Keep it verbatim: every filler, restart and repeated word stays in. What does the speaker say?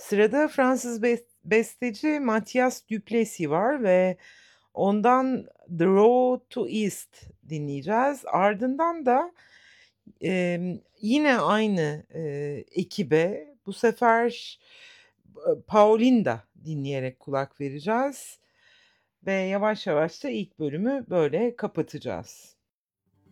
Sırada Fransız bes besteci Mathias Duplessis var ve ondan "The Road to East" dinleyeceğiz. Ardından da, emm, yine aynı, eee, ekibe bu sefer, ııı, Paulinda dinleyerek kulak vereceğiz ve yavaş yavaş da ilk bölümü böyle kapatacağız.